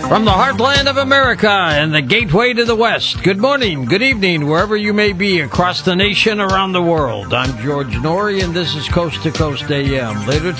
From the heartland of America and the gateway to the West, good morning, good evening, wherever you may be across the nation, around the world. I'm George Norrie, and this is Coast to Coast AM. Later